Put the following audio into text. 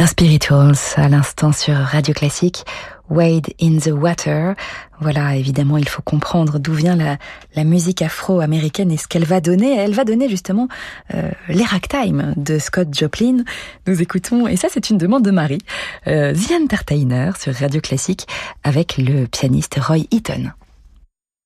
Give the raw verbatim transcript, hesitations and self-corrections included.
Spirituals à l'instant sur Radio Classique, Wade in the Water. Voilà, évidemment, il faut comprendre d'où vient la, la musique afro-américaine et ce qu'elle va donner. Elle va donner justement euh, les ragtime de Scott Joplin. Nous écoutons, et ça c'est une demande de Marie, euh, The Entertainer sur Radio Classique avec le pianiste Roy Eaton.